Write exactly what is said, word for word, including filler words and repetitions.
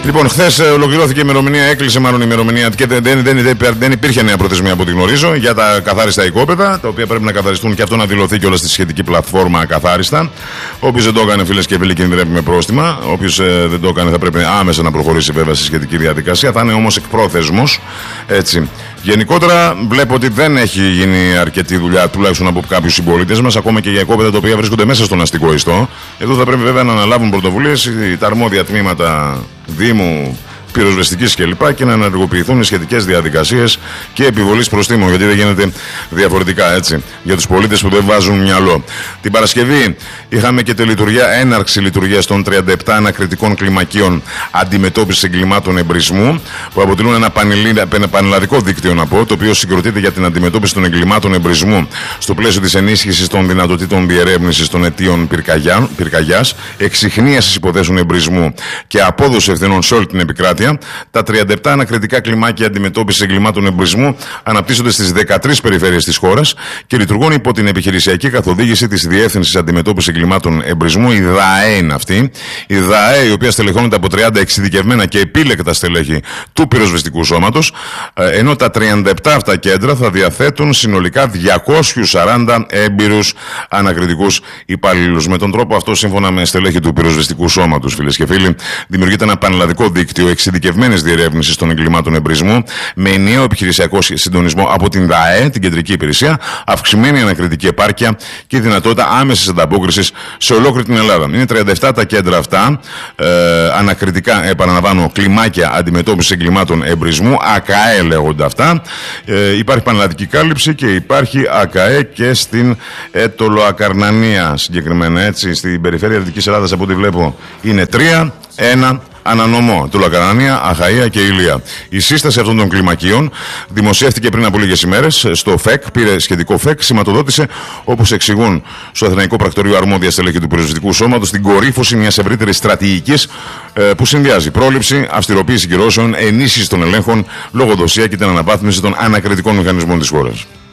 Λοιπόν, χθες ολοκληρώθηκε η ημερομηνία, έκλεισε μάλλον η ημερομηνία και δεν, δεν, δεν, δεν υπήρχε νέα προθεσμία από ό,τι γνωρίζω για τα καθάριστα οικόπεδα, τα οποία πρέπει να καθαριστούν και αυτό να δηλωθεί και όλα στη σχετική πλατφόρμα ακαθάριστα. Όποιος δεν το έκανε, φίλες και φίλοι, κινδυνεύει με πρόστιμα. Όποιος ε, δεν το έκανε, θα πρέπει άμεσα να προχωρήσει βέβαια στη σχετική διαδικασία. Θα είναι όμως εκπρόθεσμος. Έτσι. Γενικότερα, βλέπω ότι δεν έχει γίνει αρκετή δουλειά, τουλάχιστον από κάποιους συμπολίτες μας, ακόμα και για οικόπεδα τα οποία βρίσκονται μέσα στον αστικό ιστό. Εδώ θα πρέπει βέβαια να αναλάβουν πρωτοβουλίες τα αρμόδια τμήματα Δήμου, πυροσβεστικής κλπ. Και να ενεργοποιηθούν οι σχετικές διαδικασίες και επιβολής προστίμων, γιατί δεν γίνεται διαφορετικά, έτσι, για τους πολίτες που δεν βάζουν μυαλό. Την Παρασκευή είχαμε και τη λειτουργία, έναρξη λειτουργίας των τριάντα επτά ανακριτικών κλιμακίων αντιμετώπισης εγκλημάτων εμπρισμού, που αποτελούν ένα, ένα πανελλαδικό δίκτυο, να πω, το οποίο συγκροτείται για την αντιμετώπιση των εγκλημάτων εμπρισμού στο πλαίσιο της ενίσχυσης των δυνατοτήτων διερεύνησης των αιτίων πυρκαγιάς, εξιχνίασης υποθέσεων εμπρισμού και απόδοση ευθυνών σε όλη την επικράτεια. Τα τριάντα επτά ανακριτικά κλιμάκια αντιμετώπισης εγκλημάτων εμπρισμού αναπτύσσονται στις δεκατρείς περιφέρειες της χώρας και λειτουργούν υπό την επιχειρησιακή καθοδήγηση της Διεύθυνσης Αντιμετώπισης Εγκλημάτων Εμπρισμού. Η ΔΑΕ είναι αυτή. Η ΔΑΕ, η οποία στελεχώνεται από τριάντα εξειδικευμένα και επίλεκτα στελέχη του πυροσβεστικού σώματος, ενώ τα τριάντα επτά αυτά κέντρα θα διαθέτουν συνολικά διακόσιους σαράντα έμπειρους ανακριτικούς υπαλλήλους. Με τον τρόπο αυτό, σύμφωνα με στελέχη του πυροσβεστικού σώματος, φίλες και φίλοι, δημιουργείται ένα πανελλαδικό δίκτυο εξειδικευμένης διερεύνησης των εγκλημάτων εμπρισμού με ενιαίο επιχειρησιακό συντονισμό από την ΔΑΕ, την κεντρική υπηρεσία, αυξημένη ανακριτική επάρκεια και δυνατότητα άμεσης ανταπόκρισης σε ολόκληρη την Ελλάδα. Είναι τριάντα επτά τα κέντρα αυτά, ε, ανακριτικά, επαναλαμβάνω, κλιμάκια αντιμετώπισης εγκλημάτων εμπρισμού, ΑΚΑΕ λέγονται αυτά. Ε, υπάρχει πανελλαδική κάλυψη και υπάρχει ΑΚΑΕ και στην Αιτωλοακαρνανία συγκεκριμένα, έτσι, στην περιφέρεια Δυτικής Ελλάδας, από ό,τι βλέπω είναι τρία, ένα. Ανανομό, Τουλακαρνανία, Αχαΐα και Ηλία. Η σύσταση αυτών των κλιμακίων δημοσιεύτηκε πριν από λίγες ημέρες στο ΦΕΚ, πήρε σχετικό ΦΕΚ, σηματοδότησε, όπως εξηγούν στο Αθηναϊκό Πρακτορείο αρμόδια στελέχη του πυροσβεστικού σώματος, την κορύφωση μιας ευρύτερης στρατηγικής ε, που συνδυάζει πρόληψη, αυστηροποίηση κυρώσεων, ενίσχυση των ελέγχων, λογοδοσία και την αναβάθμιση των ανακριτικών μηχανισμών της χώρας.